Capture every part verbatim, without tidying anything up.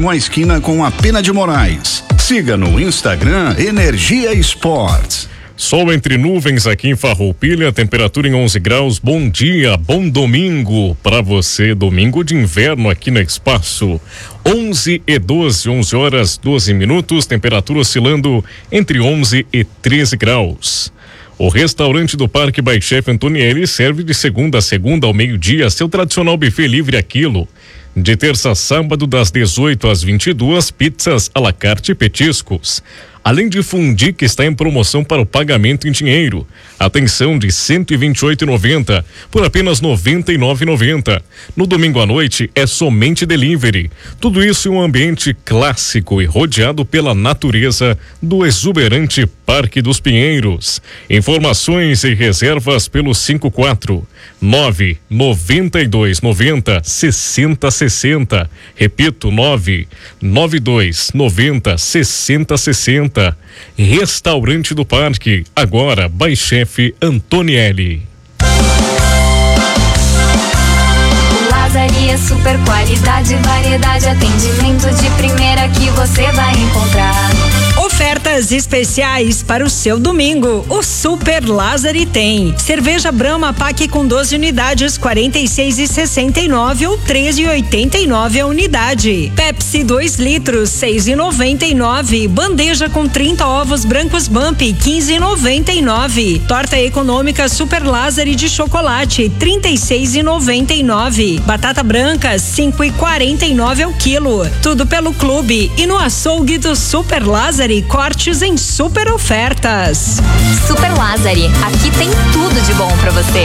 próximo à esquina com a Pena de Moraes. Siga no Instagram Energia Esportes. Sol entre nuvens aqui em Farroupilha, temperatura em onze graus. Bom dia, bom domingo para você, domingo de inverno aqui no Espaço. onze e doze, onze horas doze minutos, temperatura oscilando entre onze e treze graus. O restaurante do Parque Baixefe Antonielli serve de segunda a segunda ao meio-dia seu tradicional buffet livre a quilo. De terça a sábado, das dezoito às vinte e duas, pizzas à la carte e petiscos. Além de fundi, que está em promoção para o pagamento em dinheiro. Atenção, de cento e vinte e oito reais e noventa centavos por apenas noventa e nove reais e noventa centavos. No domingo à noite é somente delivery. Tudo isso em um ambiente clássico e rodeado pela natureza do exuberante Parque dos Pinheiros. Informações e reservas pelo cinco quatro nove nove dois nove zero sessenta sessenta. Repito, nove nove dois nove zero sessenta sessenta. Restaurante do Parque, agora Baixefe Antonielli. Lazaria, super qualidade, variedade, atendimento de primeira que você vai encontrar. Ofertas especiais para o seu domingo. O Super Lázari tem cerveja Brahma Pack com doze unidades, quarenta e seis reais e sessenta e nove ou treze reais e oitenta e nove a unidade. Pepsi dois litros, seis reais e noventa e nove. Bandeja com trinta ovos brancos Bump, quinze reais e noventa e nove. Torta econômica Super Lázari de chocolate, trinta e seis reais e noventa e nove. Batata branca, cinco reais e quarenta e nove ao quilo. Tudo pelo clube e no açougue do Super Lázari, cortes em super ofertas. Super Lázari, aqui tem tudo de bom pra você.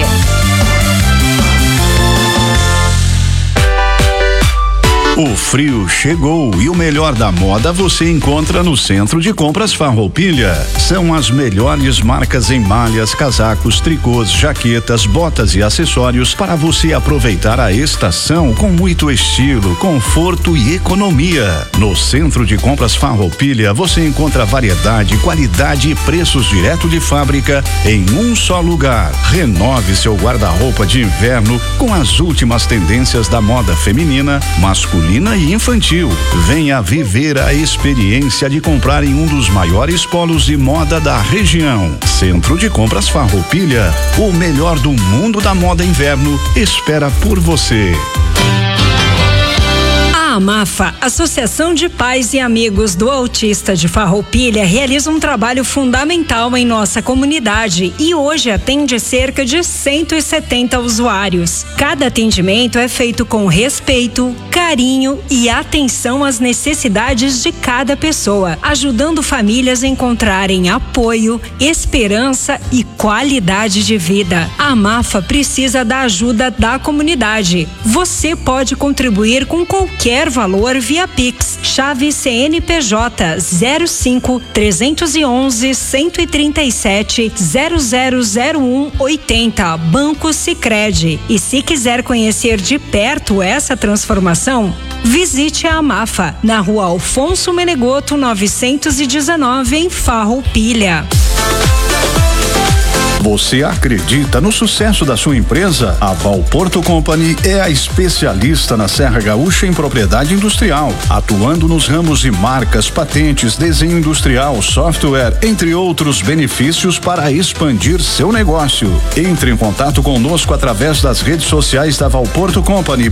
O frio chegou e o melhor da moda você encontra no Centro de Compras Farroupilha. São as melhores marcas em malhas, casacos, tricôs, jaquetas, botas e acessórios para você aproveitar a estação com muito estilo, conforto e economia. No Centro de Compras Farroupilha você encontra variedade, qualidade e preços direto de fábrica em um só lugar. Renove seu guarda-roupa de inverno com as últimas tendências da moda feminina, masculina e infantil. Venha viver a experiência de comprar em um dos maiores polos de moda da região. Centro de Compras Farroupilha, o melhor do mundo da moda inverno, espera por você. A AMAFA, Associação de Pais e Amigos do Autista de Farroupilha, realiza um trabalho fundamental em nossa comunidade e hoje atende cerca de cento e setenta usuários. Cada atendimento é feito com respeito, carinho e atenção às necessidades de cada pessoa, ajudando famílias a encontrarem apoio, esperança e qualidade de vida. A AMAFA precisa da ajuda da comunidade. Você pode contribuir com qualquer valor via Pix, chave C N P J zero cinco trezentos e onze cento e trinta e sete zero zero zero um oitenta, Banco Sicredi. E se quiser conhecer de perto essa transformação, visite a AMAFA na Rua Alfonso Menegoto novecentos e dezenove em Farroupilha. Você acredita no sucesso da sua empresa? A Valporto Company é a especialista na Serra Gaúcha em propriedade industrial, atuando nos ramos de marcas, patentes, desenho industrial, software, entre outros benefícios para expandir seu negócio. Entre em contato conosco através das redes sociais da Valporto Company